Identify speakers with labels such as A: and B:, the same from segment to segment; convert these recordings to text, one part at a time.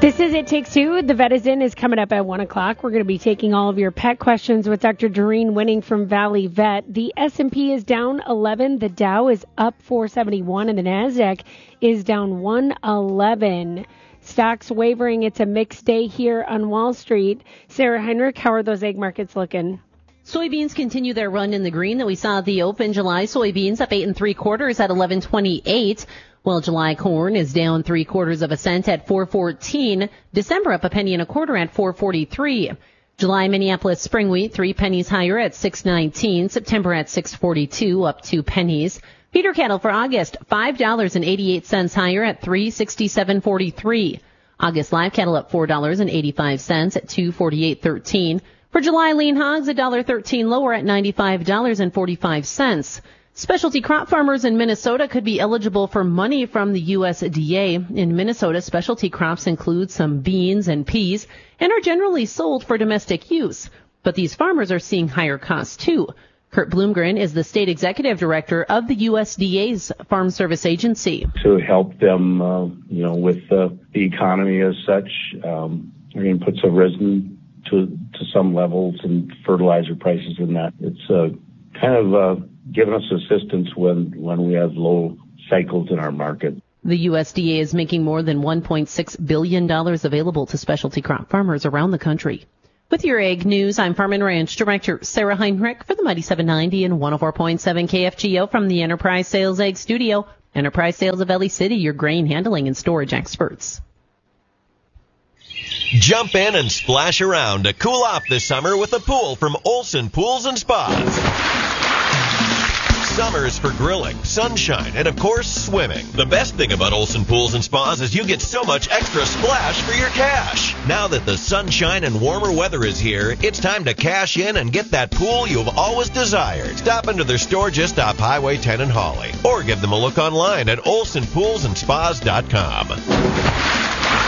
A: This is It Takes Two. The Vet is In is coming up at 1 o'clock. We're going to be taking all of your pet questions with Dr. Doreen Winning from Valley Vet. The S&P is down 11. The Dow is up 471. And the NASDAQ is down 111. Stocks wavering. It's a mixed day here on Wall Street. Sarah Heinrich, how are those egg markets looking?
B: Soybeans continue their run in the green that we saw at the open. July soybeans up 8 3/4 at 11.28. Well, July corn is down 3/4 cents at 4.14. December up 1 1/4 at 4.43. July Minneapolis spring wheat 3 pennies higher at 6.19. September at 6.42, up 2 pennies. Feeder cattle for August $5.88 higher at 367.43. August live cattle up $4.85 at 248.13. For July lean hogs $1.13 lower at $95.45. Specialty crop farmers in Minnesota could be eligible for money from the USDA. In Minnesota, specialty crops include some beans and peas and are generally sold for domestic use. But these farmers are seeing higher costs too. Kurt Bloomgren is the state executive director of the USDA's Farm Service Agency.
C: To help them, with the economy as such, inputs have risen to some levels and fertilizer prices and that. It's given us assistance when we have low cycles in our market.
B: The USDA is making more than $1.6 billion available to specialty crop farmers around the country. With your egg news, I'm Farm and Ranch Director Sarah Heinrich for the Mighty 790 and 104.7 KFGO from the Enterprise Sales Egg Studio. Enterprise Sales of Valley City, your grain handling and storage experts.
D: Jump in and splash around to cool off this summer with a pool from Olson Pools and Spas. Summers for grilling, sunshine, and of course swimming. The best thing about Olson Pools and Spas is you get so much extra splash for your cash. Now that the sunshine and warmer weather is here, it's time to cash in and get that pool you've always desired. Stop into their store just off Highway 10 in Hawley, or give them a look online at olsonpoolsandspas.com.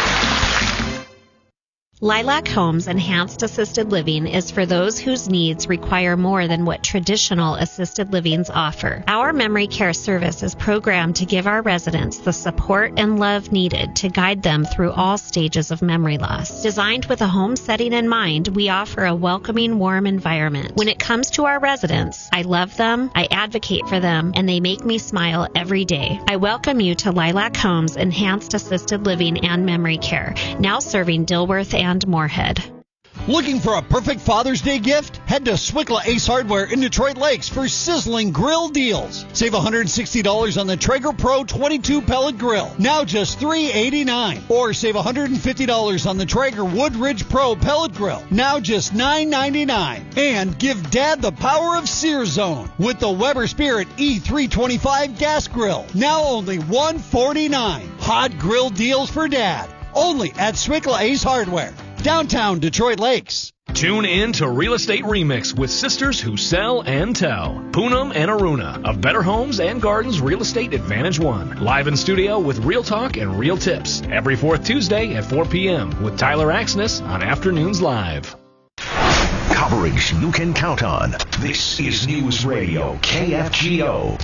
E: Lilac Homes Enhanced Assisted Living is for those whose needs require more than what traditional assisted livings offer. Our memory care service is programmed to give our residents the support and love needed to guide them through all stages of memory loss. Designed with a home setting in mind, we offer a welcoming, warm environment. When it comes to our residents, I love them, I advocate for them, and they make me smile every day. I welcome you to Lilac Homes Enhanced Assisted Living and Memory Care, now serving Dilworth and Moorhead.
F: Looking for a perfect Father's Day gift? Head to Swickla Ace Hardware in Detroit Lakes for sizzling grill deals. Save $160 on the Traeger Pro 22 pellet grill, now just $389. Or save $150 on the Traeger Woodridge Pro pellet grill, now just $9.99. And give Dad the power of Sear Zone with the Weber Spirit E325 gas grill, now only $149. Hot grill deals for Dad, only at Swickla Ace Hardware, downtown Detroit Lakes.
G: Tune in to Real Estate Remix with sisters who sell and tell. Poonam and Aruna of Better Homes and Gardens Real Estate Advantage One. Live in studio with real talk and real tips. Every fourth Tuesday at 4 p.m. with Tyler Axness on Afternoons Live.
H: Coverage you can count on. This is News Radio KFGO.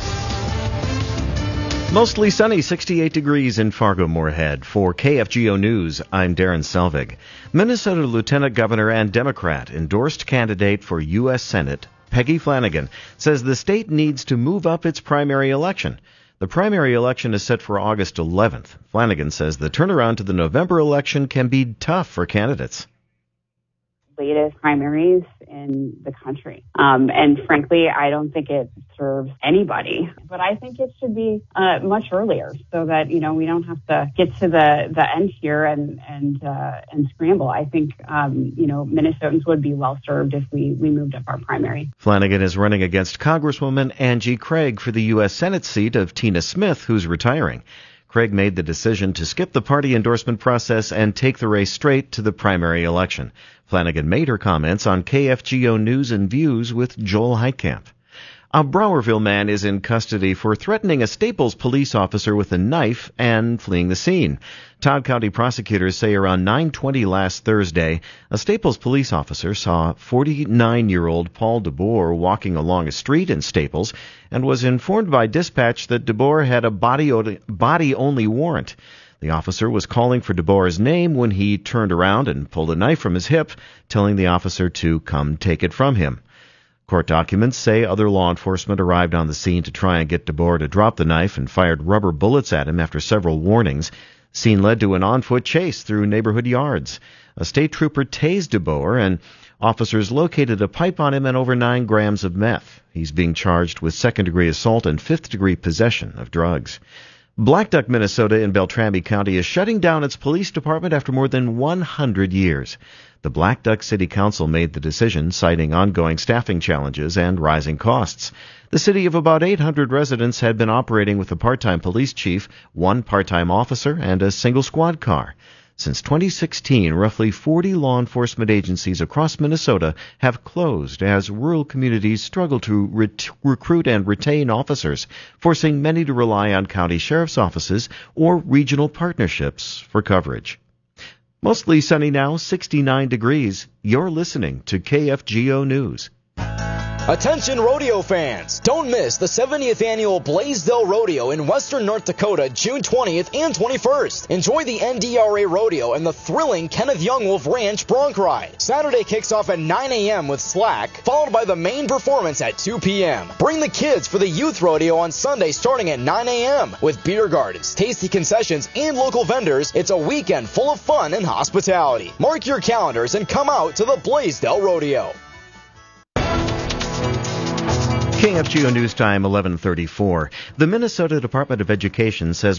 I: Mostly sunny, 68 degrees in Fargo-Moorhead. For KFGO News, I'm Darren Selvig. Minnesota Lieutenant Governor and Democrat endorsed candidate for U.S. Senate, Peggy Flanagan, says the state needs to move up its primary election. The primary election is set for August 11th. Flanagan says the turnaround to the November election can be tough for candidates.
J: Latest primaries in the country. And frankly, I don't think it serves anybody. But I think it should be much earlier so that, we don't have to get to the end here and scramble. I think, Minnesotans would be well served if we moved up our primary.
I: Flanagan is running against Congresswoman Angie Craig for the U.S. Senate seat of Tina Smith, who's retiring. Craig made the decision to skip the party endorsement process and take the race straight to the primary election. Flanagan made her comments on KFGO News and Views with Joel Heitkamp. A Browerville man is in custody for threatening a Staples police officer with a knife and fleeing the scene. Todd County prosecutors say around 9:20 last Thursday, a Staples police officer saw 49-year-old Paul DeBoer walking along a street in Staples and was informed by dispatch that DeBoer had a body-only warrant. The officer was calling for DeBoer's name when he turned around and pulled a knife from his hip, telling the officer to come take it from him. Court documents say other law enforcement arrived on the scene to try and get DeBoer to drop the knife and fired rubber bullets at him after several warnings. The scene led to an on-foot chase through neighborhood yards. A state trooper tased DeBoer, and officers located a pipe on him and over 9 grams of meth. He's being charged with second-degree assault and fifth-degree possession of drugs. Black Duck, Minnesota in Beltrami County is shutting down its police department after more than 100 years. The Black Duck City Council made the decision, citing ongoing staffing challenges and rising costs. The city of about 800 residents had been operating with a part-time police chief, 1 part-time officer, and a single squad car. Since 2016, roughly 40 law enforcement agencies across Minnesota have closed as rural communities struggle to recruit and retain officers, forcing many to rely on county sheriff's offices or regional partnerships for coverage. Mostly sunny now, 69 degrees. You're listening to KFGO News.
K: Attention rodeo fans! Don't miss the 70th annual Blaisdell Rodeo in western North Dakota, June 20th and 21st. Enjoy the NDRA Rodeo and the thrilling Kenneth Young Wolf Ranch Bronc Ride. Saturday kicks off at 9 a.m. with Slack, followed by the main performance at 2 p.m. Bring the kids for the Youth Rodeo on Sunday starting at 9 a.m. With beer gardens, tasty concessions, and local vendors. It's a weekend full of fun and hospitality. Mark your calendars and come out to the Blaisdell Rodeo.
I: KFGO News Time, 11:34. The Minnesota Department of Education says